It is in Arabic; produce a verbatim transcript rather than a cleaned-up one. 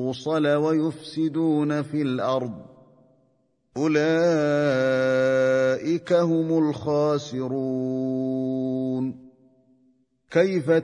الْمُوصَلَ وَيُفْسِدُونَ فِي الْأَرْضِ أُولَئِكَ هُمُ الْخَاسِرُونَ كيف